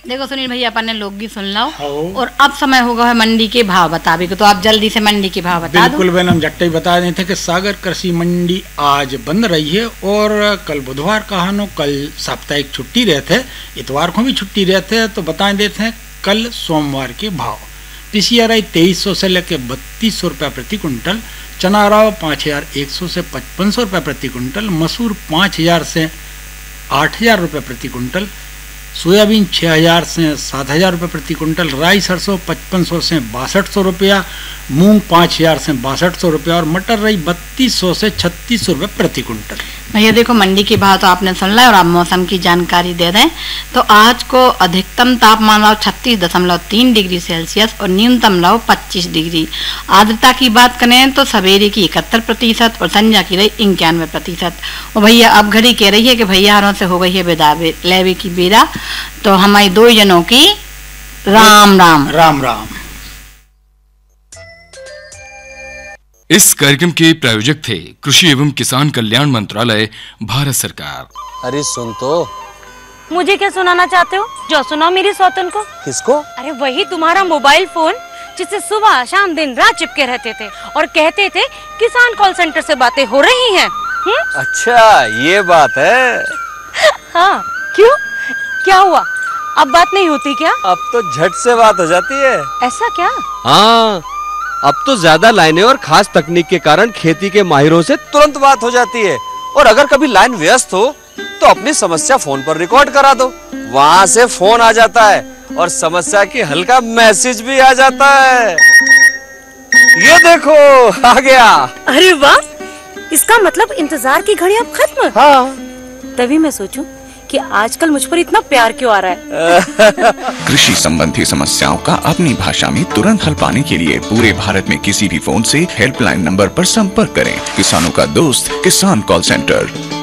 देखो सुनील भैया, अपन ने लोकगीत सुन लो हाँ। और अब समय होगा है मंडी के भाव बतावे को, तो आप जल्दी से मंडी के भाव बता दो। बिल्कुल बहन, हम झट्टे ही बता रहे थे कि सागर कृषि मंडी आज बंद रही है और कल बुधवार कहानो, कल साप्ताहिक छुट्टी रहते, इतवार को भी छुट्टी रहते। तो बता देते हैं कल सोमवार के भाव। पिसियाराई 2300 से लेकर 3200 रुपये प्रति कुंटल, चना राव 5100 से 5500 रुपये प्रति कुंटल, मसूर 5000 से 8000 रुपये प्रति कुंटल, सोयाबीन 6000 से 7000 रुपये प्रति कुंटल, राई सरसों 5500 से 6200 रुपया, मूंग 5000 से 6200 रुपया और मटर रही 3200 से 3600 रुपये प्रति कुंटल। भैया देखो मंडी के भाव तो आपने सुन लिया और आप मौसम की जानकारी दे दें। तो आज को अधिकतम तापमान रहा 36.3 डिग्री सेल्सियस और न्यूनतम रहा 25 डिग्री। आर्द्रता की बात करें तो सवेरे की 71% और संध्या की रही 91%। और भैया अब घड़ी कह रही है कि भैया से हो गई है विदा लेवे की बेरा। तो हमारी दो जनों की राम राम। राम राम। इस कार्यक्रम के प्रायोजक थे कृषि एवं किसान कल्याण मंत्रालय, भारत सरकार। अरे सुन तो। मुझे क्या सुनाना चाहते हो? जो सुनाओ मेरी सौतन को। किसको? अरे वही तुम्हारा मोबाइल फोन जिससे सुबह शाम दिन रात चिपके रहते थे और कहते थे किसान कॉल सेंटर से बातें हो रही हैं। अच्छा ये बात है। हाँ क्यों, क्या हुआ? अब बात नहीं होती क्या? अब तो झट से बात हो जाती है। ऐसा क्या? हाँ, अब तो ज्यादा लाइनें और खास तकनीक के कारण खेती के माहिरों से तुरंत बात हो जाती है। और अगर कभी लाइन व्यस्त हो तो अपनी समस्या फोन पर रिकॉर्ड करा दो, वहाँ से फोन आ जाता है और समस्या की हल का मैसेज भी आ जाता है। ये देखो आ गया। अरे वाह, इसका मतलब इंतजार की घड़ी अब खत्म। हाँ, तभी मैं सोचूं कि आजकल मुझ पर इतना प्यार क्यों आ रहा है। कृषि संबंधी समस्याओं का अपनी भाषा में तुरंत हल पाने के लिए पूरे भारत में किसी भी फोन से हेल्पलाइन नंबर पर संपर्क करें। किसानों का दोस्त किसान कॉल सेंटर।